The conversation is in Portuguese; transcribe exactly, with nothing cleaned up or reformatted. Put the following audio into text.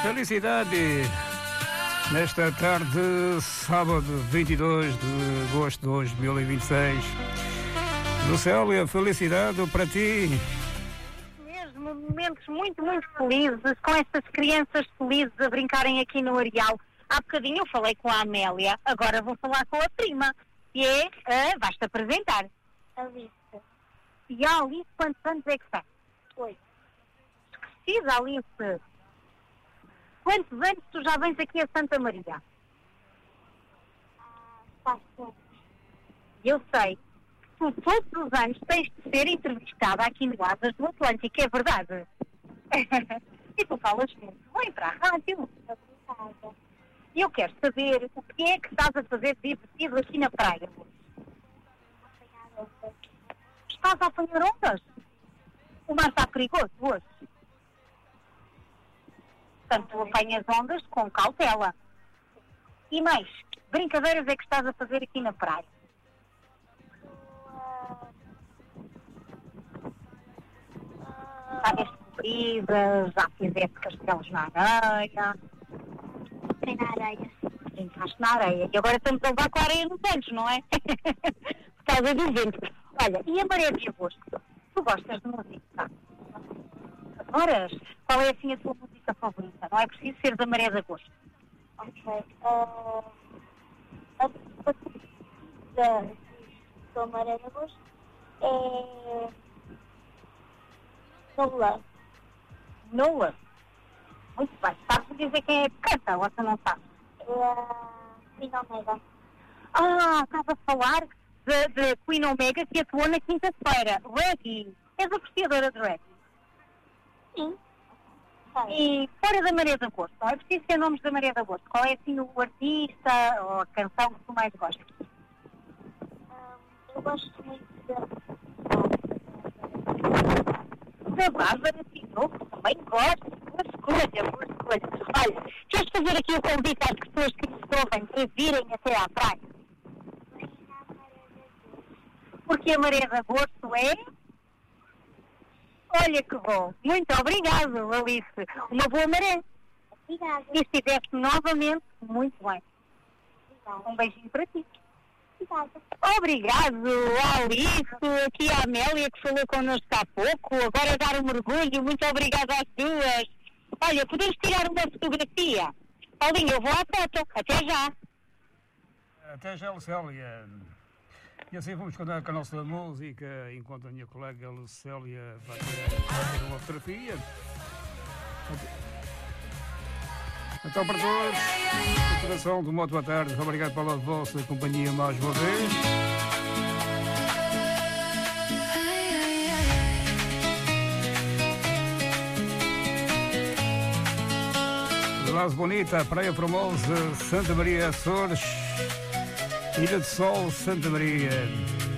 Felicidade nesta tarde, sábado vinte e dois de agosto de dois mil e vinte e seis. Lucélia, felicidade para ti. Mesmo momentos muito, muito felizes, com estas crianças felizes a brincarem aqui no areal. Há bocadinho eu falei com a Amélia, agora vou falar com a prima, que é, uh, vais-te apresentar. Alice. E a Alice, quantos anos é que tem? Oito. Precisa, Alice. Quantos anos tu já vens aqui a Santa Maria? Ah, quatro. Eu sei que tu todos os anos tens de ser entrevistada aqui no Asas do Atlântico, é verdade? E tu falas muito. Vem para a rádio. Obrigada. E eu quero saber o que é que estás a fazer de divertido aqui na praia. Apanhar ondas. Estás a apanhar ondas? O mar está perigoso hoje. Portanto, tu apanhas ondas com cautela. E mais, brincadeiras é que estás a fazer aqui na praia? Já deste corridas, já fizeste castelos na areia. Tem na areia. Brincaste na areia. E agora estamos a levar com a areia nos dentes, não é? Por causa do vento. Olha, e a maré de agosto? Tu gostas de música? Adoras? Qual é assim a tua música favorita? Não é preciso ser da maré de agosto. Ok. Uh, a da da Maré de Agosto é Nola. Nola? Muito bem. Sabes dizer quem é que canta ou você não sabe? É a Queen Omega. Ah, estás a falar de, de Queen Omega que atuou na quinta-feira. Reggae. És apreciadora de reggae? Sim. E fora da Maré de Agosto, não é preciso ser nomes da Maré de Agosto. Qual é assim o artista ou a canção que tu mais gostas? Um, eu gosto muito da Da Bárbara Tinoco, também gosto. Boa escolha, boa escolha. Olha, queres fazer aqui o convite às pessoas que nos ouvem para virem até à praia? Porque a Maré de Agosto é... Olha que bom. Muito obrigado, Alice. Uma boa maré. Obrigada. E estiveste novamente muito bem. Obrigada. Um beijinho para ti. Obrigada. Obrigado, Alice. Aqui a Amélia que falou connosco há pouco. Agora dar um mergulho. Muito obrigada às duas. Olha, podemos tirar uma fotografia? Paulinho, eu vou à foto. Até já. Até já, Lucélia. E assim vamos continuar com a nossa música, enquanto a minha colega Lucélia vai ter uma fotografia. Então, para todos, continuação do Moto Boa Tarde. Obrigado pela vossa companhia mais uma vez. Las Bonita, Praia Formosa, Santa Maria Açores, Ilha de Sol, Santa Maria.